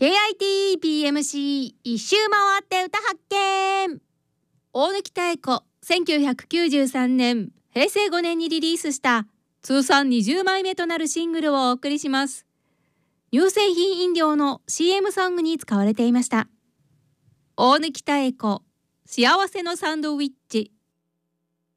KITPMC 一周回って歌発見。大貫妙子1993年平成5年にリリースした通算20枚目となるシングルをお送りします。乳製品飲料の CM ソングに使われていました。大貫妙子幸せのサンドウィッチ。